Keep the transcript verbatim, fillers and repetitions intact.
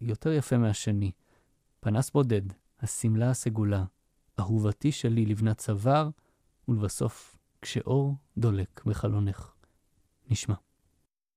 יותר יפה מהשני. פנס בודד, הסמלה הסגולה, אהובתי שלי לבנת צוואר, ולבסוף כשאור דולק בחלונך. נשמע.